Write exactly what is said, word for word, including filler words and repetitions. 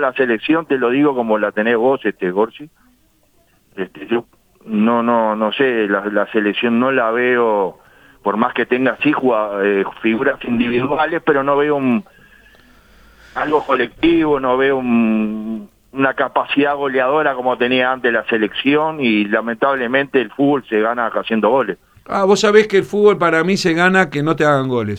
la selección, te lo digo como la tenés vos, este Gorsi. Este, yo no, no, no sé, la, la selección no la veo, por más que tenga sí jugad- eh, figuras individuales, pero no veo un algo colectivo, no veo un, una capacidad goleadora como tenía antes la selección, y lamentablemente el fútbol se gana haciendo goles. Ah, vos sabés que el fútbol para mí se gana que no te hagan goles.